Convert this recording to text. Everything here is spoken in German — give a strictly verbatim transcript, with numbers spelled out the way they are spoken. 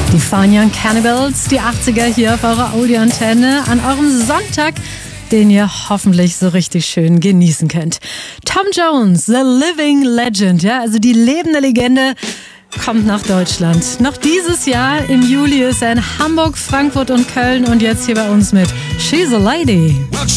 Die Fine Young Cannibals, die achtziger hier auf eurer Audioantenne an eurem Sonntag, den ihr hoffentlich so richtig schön genießen könnt. Tom Jones, The Living Legend, ja, also die lebende Legende, kommt nach Deutschland. Noch dieses Jahr im Juli ist er in Hamburg, Frankfurt und Köln und jetzt hier bei uns mit She's a Lady.